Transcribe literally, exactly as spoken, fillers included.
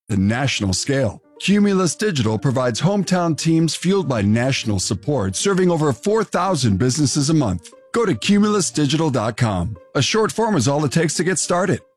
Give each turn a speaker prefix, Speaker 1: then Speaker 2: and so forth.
Speaker 1: the national scale. Cumulus Digital provides hometown teams fueled by national support, serving over four thousand businesses a month. Go to cumulus digital dot com. A short form is all it takes to get started.